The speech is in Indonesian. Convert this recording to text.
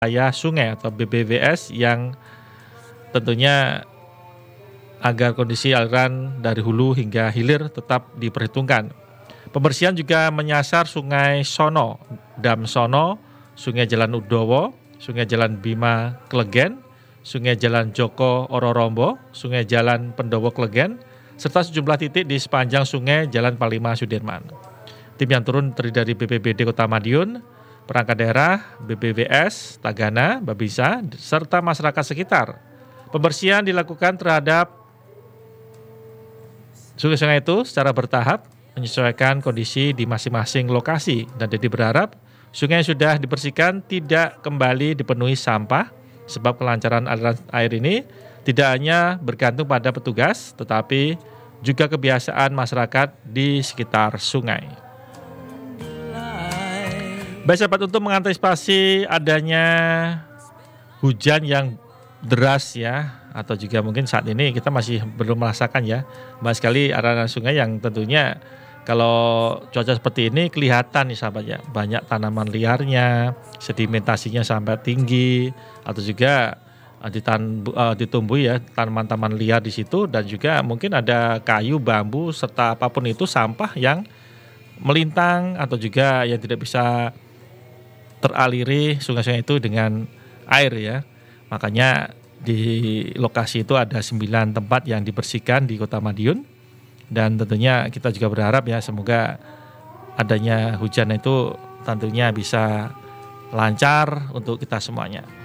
wilayah sungai atau BBWS yang tentunya agar kondisi aliran dari hulu hingga hilir tetap diperhitungkan. Pembersihan juga menyasar Sungai Sono, Dam Sono, Sungai Jalan Udowo, Sungai Jalan Bima Klegen, Sungai Jalan Joko Ororombo, Sungai Jalan Pendowo Klegen, serta sejumlah titik di sepanjang Sungai Jalan Panglima Sudirman. Tim yang turun terdiri dari BPBD Kota Madiun, perangkat daerah, BBWS, Tagana, Babinsa, serta masyarakat sekitar. Pembersihan dilakukan terhadap sungai-sungai itu secara bertahap, menyesuaikan kondisi di masing-masing lokasi. Dan Dedi berharap sungai yang sudah dibersihkan tidak kembali dipenuhi sampah, sebab kelancaran aliran air ini tidak hanya bergantung pada petugas, tetapi juga kebiasaan masyarakat di sekitar sungai. Baik sahabat, untuk mengantisipasi adanya hujan yang deras ya, atau juga mungkin saat ini kita masih belum merasakan ya, banyak sekali aliran sungai yang tentunya kalau cuaca seperti ini kelihatan nih sahabat ya, banyak tanaman liarnya, sedimentasinya sampai tinggi, atau juga ditumbuhi ya tanaman-tanaman liar di situ, dan juga mungkin ada kayu, bambu serta apapun itu sampah yang melintang atau juga yang tidak bisa teraliri sungai-sungai itu dengan air ya. Makanya di lokasi itu ada 9 tempat yang dibersihkan di Kota Madiun, dan tentunya kita juga berharap ya semoga adanya hujan itu tentunya bisa lancar untuk kita semuanya.